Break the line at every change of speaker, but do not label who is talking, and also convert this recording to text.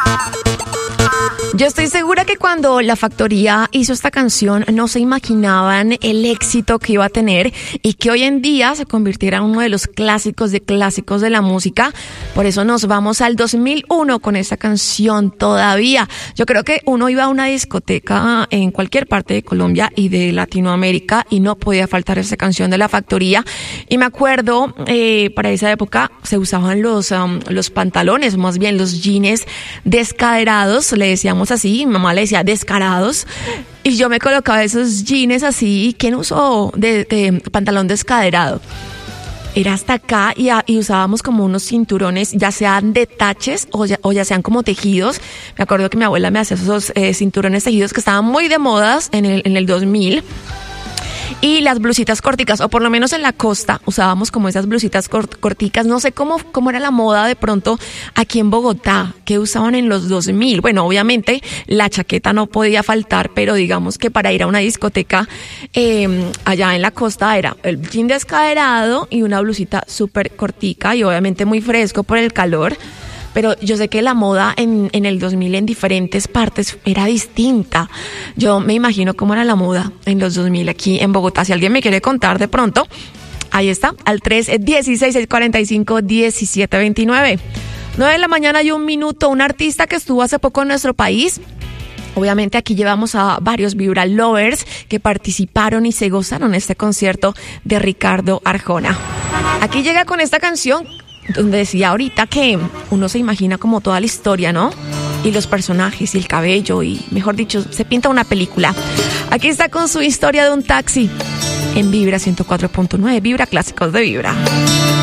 Yo estoy segura que cuando La Factoría hizo esta canción no se imaginaban el éxito que iba a tener y que hoy en día se convirtiera en uno de los clásicos de la música. Por eso nos vamos al 2001 con esta canción todavía. Yo creo que uno iba a una discoteca en cualquier parte de Colombia y de Latinoamérica y no podía faltar esa canción de La Factoría. Y me acuerdo, para esa época se usaban los pantalones, más bien los jeans descaderados, le decíamos así, mi mamá le decía descarados, y yo me colocaba esos jeans así. ¿Quién usó de pantalón descaderado? Era hasta acá y usábamos como unos cinturones, ya sean de taches o ya sean como tejidos. Me acuerdo que mi abuela me hacía esos cinturones tejidos que estaban muy de modas en el 2000. Y las blusitas corticas, o por lo menos en la costa usábamos como esas blusitas corticas. No sé cómo era la moda de pronto aquí en Bogotá, que usaban en los 2000. Bueno, obviamente la chaqueta no podía faltar, pero digamos que para ir a una discoteca allá en la costa era el jean descaderado y una blusita súper cortica y obviamente muy fresco por el calor. Pero yo sé que la moda en el 2000 en diferentes partes era distinta. Yo me imagino cómo era la moda en los 2000 aquí en Bogotá. Si alguien me quiere contar de pronto, ahí está, al 316-645-1729. 9 de la mañana y 1 minuto. Un artista que estuvo hace poco en nuestro país. Obviamente aquí llevamos a varios Vibra Lovers que participaron y se gozaron este concierto de Ricardo Arjona. Aquí llega con esta canción donde decía ahorita que uno se imagina como toda la historia, ¿no? Y los personajes y el cabello y, mejor dicho, se pinta una película. Aquí está con su historia de un taxi en Vibra 104.9, Vibra Clásicos de Vibra.